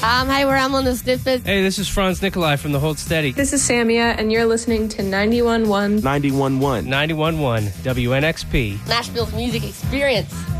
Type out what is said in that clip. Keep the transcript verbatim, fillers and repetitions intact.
Um, hi, we're Emma on the Snippets. Hey, this is Franz Nikolai from the Hold Steady. This is Samia, and you're listening to ninety-one point one. ninety-one point one. ninety-one point one W N X P. Nashville's music experience.